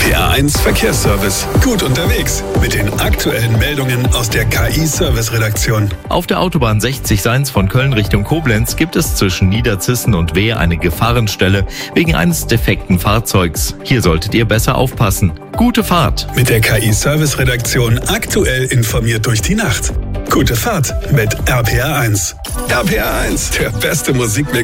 RPR1 Verkehrsservice. Gut unterwegs mit den aktuellen Meldungen aus der KI-Service-Redaktion. Auf der Autobahn 60 Seins von Köln Richtung Koblenz gibt es zwischen Niederzissen und Wehr eine Gefahrenstelle wegen eines defekten Fahrzeugs. Hier solltet ihr besser aufpassen. Gute Fahrt! Mit der KI-Service-Redaktion aktuell informiert durch die Nacht. Gute Fahrt mit RPR1. RPR1, der beste Musikmix.